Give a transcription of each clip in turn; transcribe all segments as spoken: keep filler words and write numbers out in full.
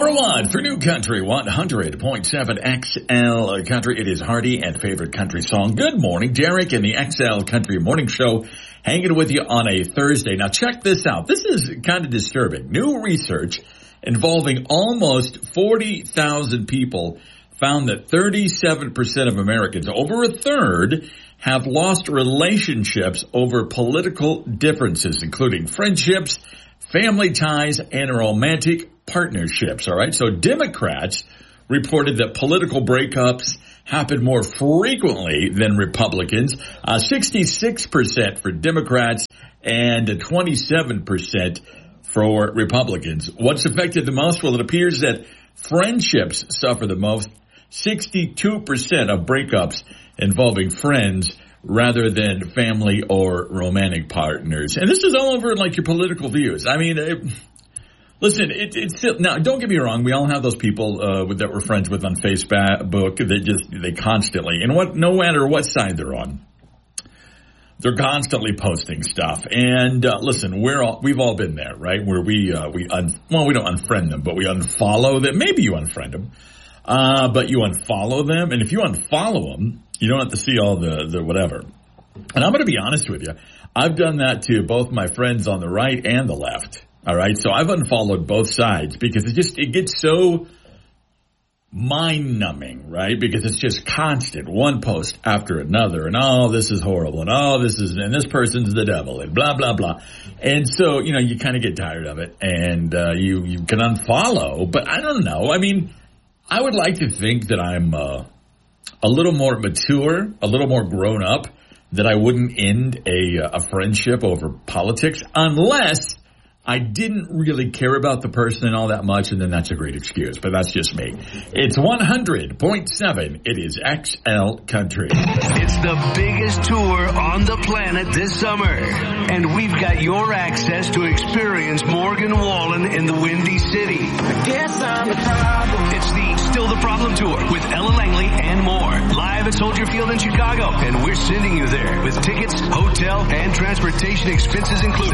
Number one for New Country one hundred point seven X L Country. It is Hardy and favorite country song. Good morning, Derek and the X L Country Morning Show hanging with you on a Thursday. Now check this out. This is kind of disturbing. New research involving almost forty thousand people found that thirty-seven percent of Americans, over a third, have lost relationships over political differences, including friendships, family ties, and romantic partnerships. All right. So Democrats reported that political breakups happen more frequently than Republicans. Uh, sixty-six percent for Democrats and twenty-seven percent for Republicans. What's affected the most? Well, it appears that friendships suffer the most. sixty-two percent of breakups involving friends rather than family or romantic partners. And this is all over like your political views. I mean, it, listen, it, it's still, now don't get me wrong. We all have those people uh, that we're friends with on Facebook that just, they constantly, and what, no matter what side they're on, they're constantly posting stuff. And uh, listen, we're all, we've all been there, right? Where we, uh, we, un, well, we don't unfriend them, but we unfollow them. Maybe you unfriend them, uh, but you unfollow them. And if you unfollow them, you don't have to see all the, the whatever. And I'm going to be honest with you. I've done that to both my friends on the right and the left. All right. So I've unfollowed both sides because it just, it gets so mind numbing, right? Because it's just constant, one post after another. And oh, this is horrible. And oh, this is, and this person's the devil and blah, blah, blah. And so, you know, you kind of get tired of it and uh, you, you can unfollow, but I don't know. I mean, I would like to think that I'm, uh, a little more mature, a little more grown up, that I wouldn't end a, a friendship over politics unless I didn't really care about the person all that much, and then that's a great excuse. But that's just me. It's one hundred point seven. It is X L Country. It's the biggest tour on the planet this summer, and we've got your access to experience Morgan Wallen in the Windy City. I guess I'm the problem. It's the Still the Problem Tour with Ella Langley and more. Live at Soldier Field in Chicago, and we're sending you there with tickets, hotel, and transportation expenses included.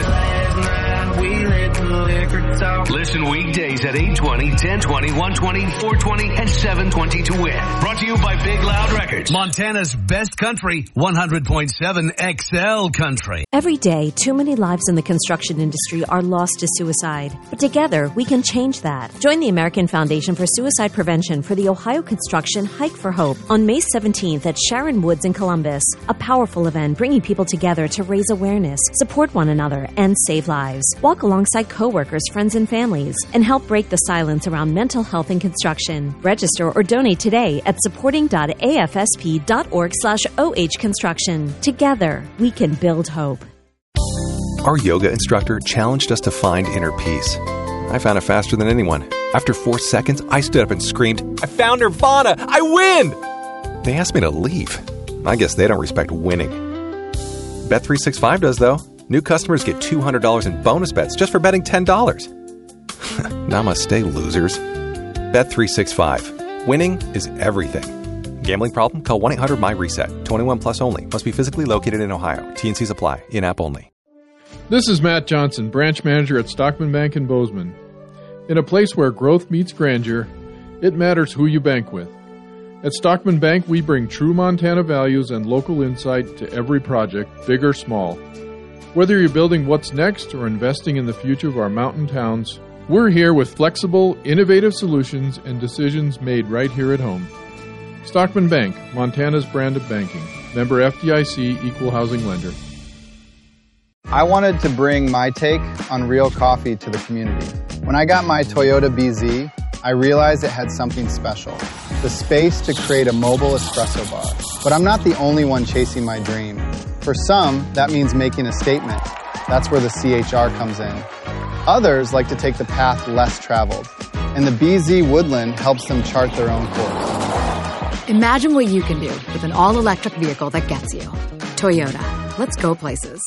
Listen weekdays at eight twenty, ten twenty, one twenty, four twenty, and seven twenty to win. Brought to you by Big Loud Records. Montana's best country, one hundred point seven X L Country. Every day, too many lives in the construction industry are lost to suicide. But together, we can change that. Join the American Foundation for Suicide Prevention for the Ohio Construction Hike for Hope on May seventeenth at Sharon Woods in Columbus. A powerful event bringing people together to raise awareness, support one another, and save lives. Walk alongside coworkers, friends, and families, and help break the silence around mental health in construction. Register or donate today at supporting.afsp.org slash OH construction. Together, we can build hope. Our yoga instructor challenged us to find inner peace. I found it faster than anyone. After four seconds, I stood up and screamed, "I found Nirvana! I win!" They asked me to leave. I guess they don't respect winning. Bet three sixty-five does, though. New customers get two hundred dollars in bonus bets just for betting ten dollars. Namaste, losers. Bet three sixty-five. Winning is everything. Gambling problem? Call one eight hundred my reset. twenty-one plus only. Must be physically located in Ohio. T and Cs apply. In-app only. This is Matt Johnson, branch manager at Stockman Bank in Bozeman. In a place where growth meets grandeur, it matters who you bank with. At Stockman Bank, we bring true Montana values and local insight to every project, big or small. Whether you're building what's next or investing in the future of our mountain towns, we're here with flexible, innovative solutions and decisions made right here at home. Stockman Bank, Montana's brand of banking. Member F D I C, Equal Housing Lender. I wanted to bring my take on real coffee to the community. When I got my Toyota B Z, I realized it had something special. The space to create a mobile espresso bar. But I'm not the only one chasing my dream. For some, that means making a statement. That's where the C H R comes in. Others like to take the path less traveled. And the B Z Woodland helps them chart their own course. Imagine what you can do with an all-electric vehicle that gets you. Toyota. Let's go places.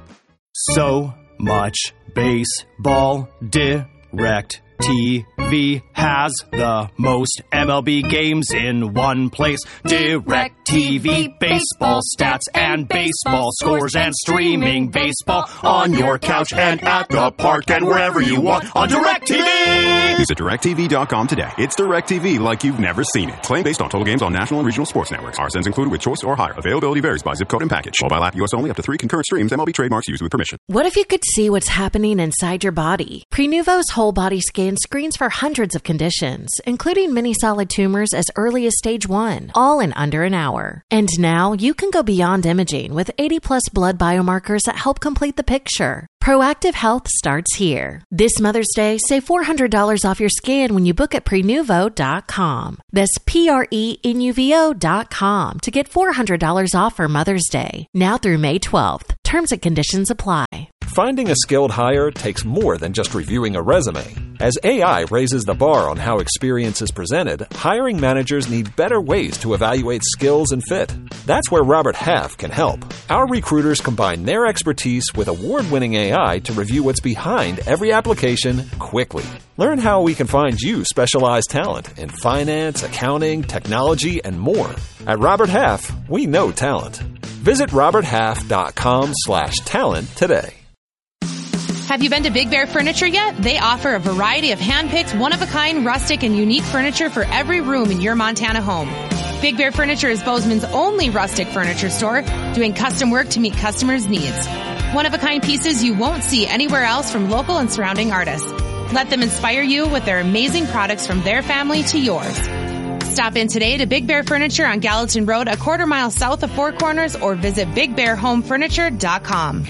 So much baseball. Direct T V has the most M L B games in one place. Direct T V, baseball stats and baseball scores and streaming baseball on your couch and at the park and wherever you want on Direct T V. Visit direct T V dot com today. It's DirecTV like you've never seen it. Claim based on total games on national and regional sports networks. R S Ns included with choice or higher. Availability varies by zip code and package. Mobile app U S only. Up to three concurrent streams. M L B trademarks used with permission. What if you could see what's happening inside your body? Prenuvo's whole body scan screens for hundreds of conditions, including many solid tumors as early as stage one, all in under an hour. And now you can go beyond imaging with eighty plus blood biomarkers that help complete the picture. Proactive health starts here. This Mother's Day, save four hundred dollars off your scan when you book at prenuvo dot com. That's P R E N U V O dot com to get four hundred dollars off for Mother's Day. Now through May twelfth. Terms and conditions apply. Finding a skilled hire takes more than just reviewing a resume. As A I raises the bar on how experience is presented, hiring managers need better ways to evaluate skills and fit. That's where Robert Half can help. Our recruiters combine their expertise with award-winning A I to review what's behind every application quickly. Learn how we can find you specialized talent in finance, accounting, technology, and more. At Robert Half, we know talent. Visit robert half dot com slash talent today. Have you been to Big Bear Furniture yet? They offer a variety of hand-picked, one-of-a-kind, rustic, and unique furniture for every room in your Montana home. Big Bear Furniture is Bozeman's only rustic furniture store, doing custom work to meet customers' needs. One-of-a-kind pieces you won't see anywhere else from local and surrounding artists. Let them inspire you with their amazing products from their family to yours. Stop in today to Big Bear Furniture on Gallatin Road, a quarter mile south of Four Corners, or visit big bear home furniture dot com.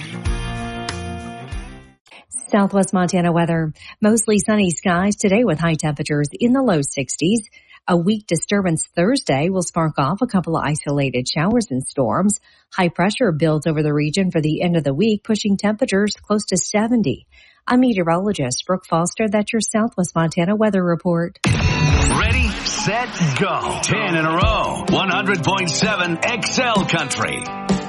Southwest Montana weather. Mostly sunny skies today with high temperatures in the low sixties. A weak disturbance Thursday will spark off a couple of isolated showers and storms. High pressure builds over the region for the end of the week, pushing temperatures close to seventy. I'm meteorologist Brooke Foster. That's your Southwest Montana weather report. Ready, set, go. Ten in a row. one hundred point seven X L Country.